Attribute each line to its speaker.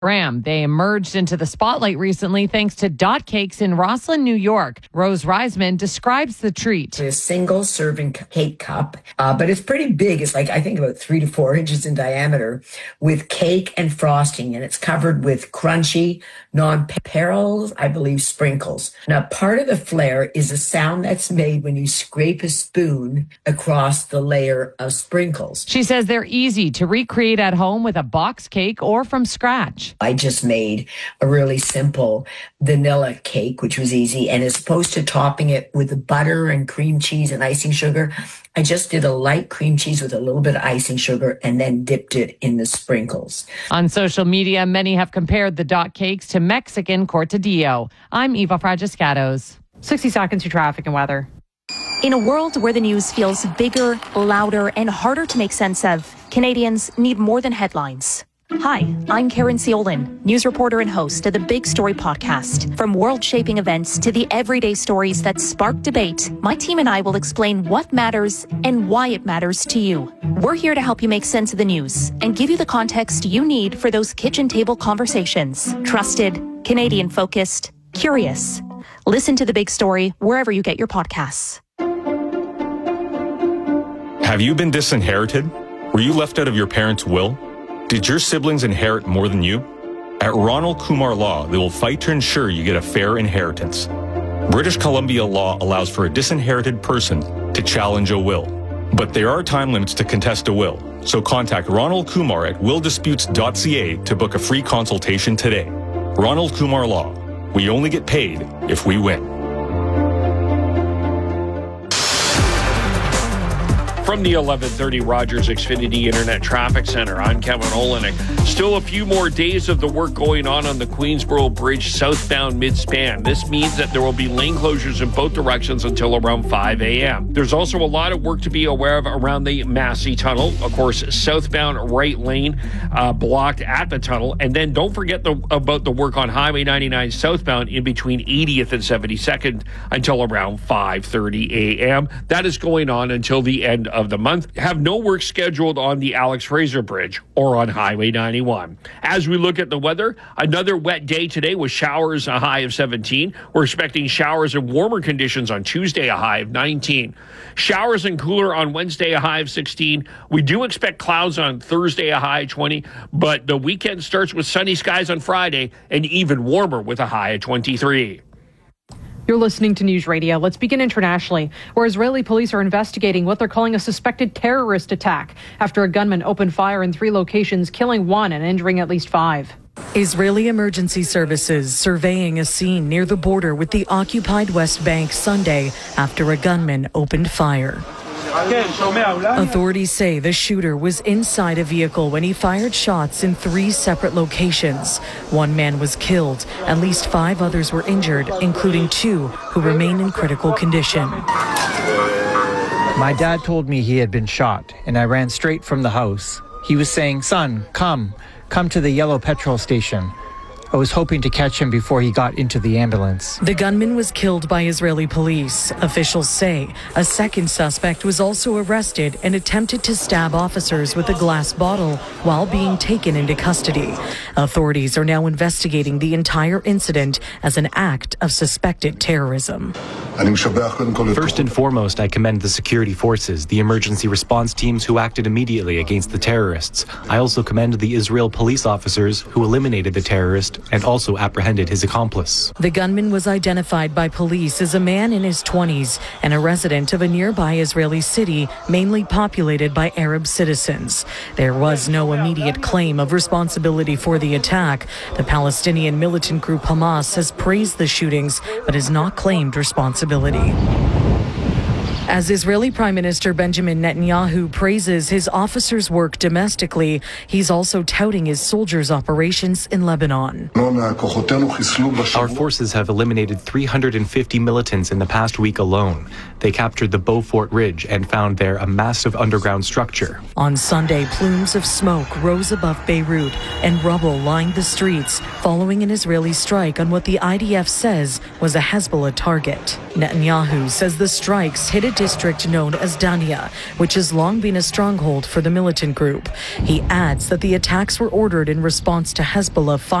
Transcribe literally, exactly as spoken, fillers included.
Speaker 1: Graham. They emerged into the spotlight recently thanks to Dot Cakes in Rosslyn, New York. Rose Reisman describes the treat.
Speaker 2: A single serving cake cup, uh, but it's pretty big. It's like, I think, about three to four inches in diameter with cake and frosting, and it's covered with crunchy, non-perils, I believe, sprinkles. Now, part of the flair is a sound that's made when you scrape a spoon across the layer of sprinkles.
Speaker 1: She says they're easy to recreate at home with a box cake or from scratch.
Speaker 2: I just made a really simple vanilla cake, which was easy. And as opposed to topping it with the butter and cream cheese and icing sugar, I just did a light cream cheese with a little bit of icing sugar and then dipped it in the sprinkles.
Speaker 1: On social media, many have compared the Dot Cakes to Mexican cortadillo. I'm Eva Fragiscatos.
Speaker 3: sixty seconds to traffic and weather.
Speaker 4: In a world where the news feels bigger, louder, and harder to make sense of, Canadians need more than headlines. Hi, I'm Karen Ciolin, news reporter and host of the Big Story podcast. From world-shaping events to the everyday stories that spark debate, my team and I will explain what matters and why it matters to you. We're here to help you make sense of the news and give you the context you need for those kitchen table conversations. Trusted, Canadian-focused, curious. Listen to The Big Story wherever you get your podcasts.
Speaker 5: Have you been disinherited? Were you left out of your parents' will? Did your siblings inherit more than you? At Ronald Kumar Law, they will fight to ensure you get a fair inheritance. British Columbia law allows for a disinherited person to challenge a will. But there are time limits to contest a will, so contact Ronald Kumar at will disputes dot c a to book a free consultation today. Ronald Kumar Law. We only get paid if we win.
Speaker 6: From the eleven thirty Rogers Xfinity Internet Traffic Center, I'm Kevin Olenek. Still a few more days of the work going on on the Queensboro Bridge southbound mid-span. This means that there will be lane closures in both directions until around five a.m. There's also a lot of work to be aware of around the Massey Tunnel. Of course, southbound right lane uh, blocked at the tunnel. And then don't forget the, about the work on Highway ninety-nine southbound in between eightieth and seventy-second until around five thirty a.m. That is going on until the end of the month. Have no work scheduled on the Alex Fraser Bridge or on Highway ninety-one. As we look at the weather, another wet day today with showers, a high of seventeen. We're expecting showers and warmer conditions on Tuesday, a high of nineteen. Showers and cooler on Wednesday, a high of sixteen. We do expect clouds on Thursday, a high of twenty, but the weekend starts with sunny skies on Friday and even warmer with a high of twenty-three.
Speaker 3: You're listening to News Radio. Let's begin internationally, where Israeli police are investigating what they're calling a suspected terrorist attack after a gunman opened fire in three locations, killing one and injuring at least five.
Speaker 7: Israeli emergency services surveying a scene near the border with the occupied West Bank Sunday after a gunman opened fire. Authorities say the shooter was inside a vehicle when he fired shots in three separate locations. One man was killed. At least five others were injured, including two who remain in critical condition.
Speaker 8: My dad told me he had been shot, and I ran straight from the house. He was saying, "Son, come, come to the yellow petrol station." I was hoping to catch him before he got into the ambulance.
Speaker 7: The gunman was killed by Israeli police. Officials say a second suspect was also arrested and attempted to stab officers with a glass bottle while being taken into custody. Authorities are now investigating the entire incident as an act of suspected terrorism.
Speaker 9: First and foremost, I commend the security forces, the emergency response teams who acted immediately against the terrorists. I also commend the Israel police officers who eliminated the terrorist and also apprehended his accomplice.
Speaker 7: The gunman was identified by police as a man in his twenties and a resident of a nearby Israeli city mainly populated by Arab citizens. There was no immediate claim of responsibility for the attack. The Palestinian militant group Hamas has praised the shootings but has not claimed responsibility. As Israeli Prime Minister Benjamin Netanyahu praises his officers' work domestically, he's also touting his soldiers' operations in Lebanon.
Speaker 9: Our forces have eliminated three hundred fifty militants in the past week alone. They captured the Beaufort Ridge and found there a massive underground structure.
Speaker 7: On Sunday, plumes of smoke rose above Beirut and rubble lined the streets following an Israeli strike on what the I D F says was a Hezbollah target. Netanyahu says the strikes hit a district known as Dania, which has long been a stronghold for the militant group. He adds that the attacks were ordered in response to Hezbollah